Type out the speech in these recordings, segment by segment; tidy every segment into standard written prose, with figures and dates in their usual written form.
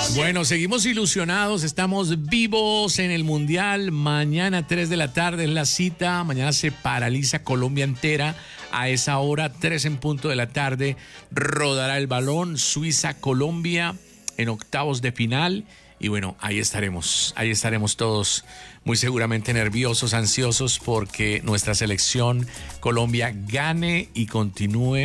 Bueno, seguimos ilusionados, estamos vivos en el Mundial. Mañana 3 de la tarde es la cita. Mañana se paraliza Colombia entera. A esa hora, 3 en punto de la tarde, rodará el balón. Suiza-Colombia en octavos de final. Y bueno, ahí estaremos todos muy seguramente nerviosos, ansiosos porque nuestra selección Colombia gane y continúe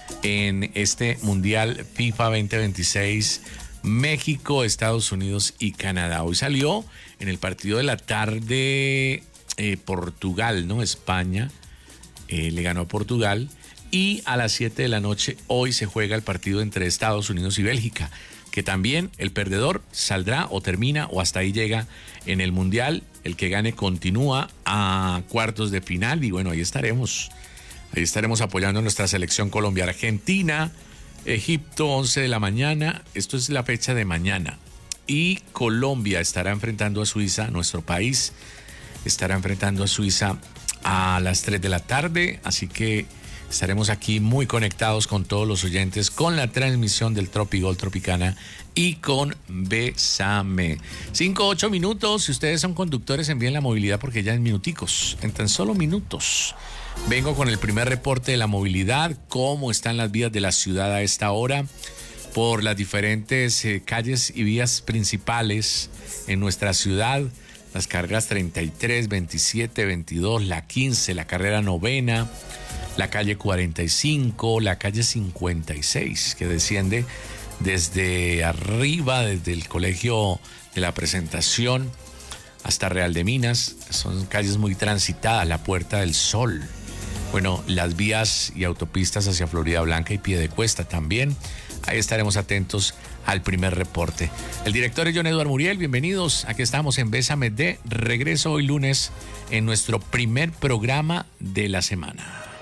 en este Mundial FIFA 2026. México, Estados Unidos y Canadá. Hoy salió en el partido de la tarde Portugal, ¿no? España le ganó a Portugal. Y a las 7 de la noche hoy se juega el partido entre Estados Unidos y Bélgica, que también el perdedor saldrá o termina o hasta ahí llega en el Mundial. El que gane continúa a cuartos de final y bueno, ahí estaremos apoyando a nuestra selección Colombia. Argentina, Egipto, 11 de la mañana. Esto es la fecha de mañana. Y Colombia estará enfrentando a Suiza. Nuestro país estará enfrentando a Suiza a las 3 de la tarde. Así que estaremos aquí muy conectados con todos los oyentes, con la transmisión del Tropigol Tropicana y con Bésame. 5-8 minutos. Si ustedes son conductores, envíen la movilidad porque ya en minuticos, en tan solo minutos. Vengo con el primer reporte de la movilidad, cómo están las vías de la ciudad a esta hora, por las diferentes calles y vías principales en nuestra ciudad, las carreras 33, 27, 22, la 15, la carrera novena, la calle 45, la calle 56, que desciende desde arriba, desde el Colegio de la Presentación hasta Real de Minas. Son calles muy transitadas, la Puerta del Sol. Bueno, las vías y autopistas hacia Florida Blanca y Piedecuesta también. Ahí estaremos atentos al primer reporte. El director es John Eduardo Muriel. Bienvenidos. Aquí estamos en Bésame de regreso hoy lunes en nuestro primer programa de la semana.